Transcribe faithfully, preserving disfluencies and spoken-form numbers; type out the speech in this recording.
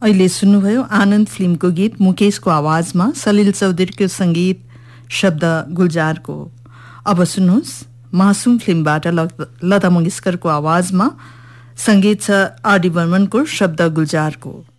अहिले सुन्नुभयो आनन्द फिल्मको गीत मुकेशको आवाजमा सलिल चौधरीको संगीत शब्द गुलजारको। अब सुन्नुहोस् मासूम फिल्मबाट लता मंगेशकरको आवाजमा संगीत छ आर डी बर्मनको शब्द गुलजारको।